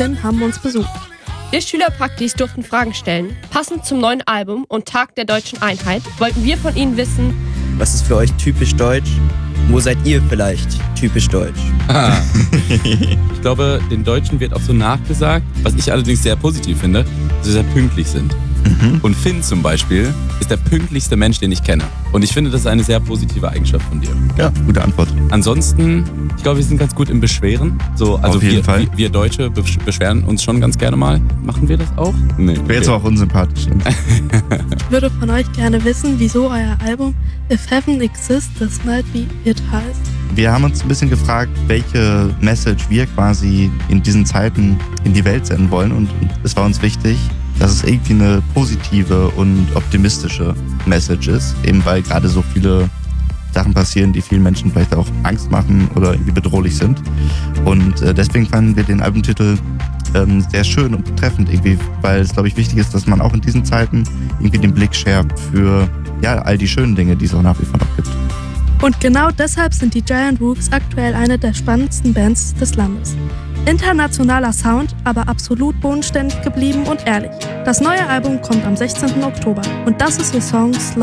Praktiken haben uns besucht. Wir Schülerpraktis durften Fragen stellen. Passend zum neuen Album und Tag der Deutschen Einheit wollten wir von ihnen wissen: Was ist für euch typisch deutsch? Wo seid ihr vielleicht typisch deutsch? Ich glaube, den Deutschen wird auch so nachgesagt, was ich allerdings sehr positiv finde, dass sie sehr pünktlich sind. Und Finn zum Beispiel ist der pünktlichste Mensch, den ich kenne. Und ich finde, das ist eine sehr positive Eigenschaft von dir. Ja, gute Antwort. Ansonsten, ich glaube, wir sind ganz gut im Beschweren. So, also Auf jeden Fall. Wir Deutsche beschweren uns schon ganz gerne mal. Machen wir das auch? Nee. Wäre jetzt auch unsympathisch. Ich würde von euch gerne wissen, wieso euer Album If Heaven Exists, This Might Be It heißt. Wir haben uns ein bisschen gefragt, welche Message wir quasi in diesen Zeiten in die Welt senden wollen. Und es war uns wichtig, dass es irgendwie eine positive und optimistische Message ist. Eben weil gerade so viele Sachen passieren, die vielen Menschen vielleicht auch Angst machen oder irgendwie bedrohlich sind. Und deswegen fanden wir den Albumtitel sehr schön und treffend irgendwie, weil es, glaube ich, wichtig ist, dass man auch in diesen Zeiten irgendwie den Blick schärft für all die schönen Dinge, die es auch nach wie vor noch gibt. Und genau deshalb sind die Giant Rooks aktuell eine der spannendsten Bands des Landes. Internationaler Sound, aber absolut bodenständig geblieben und ehrlich. Das neue Album kommt am 16. Oktober und das ist ihr Song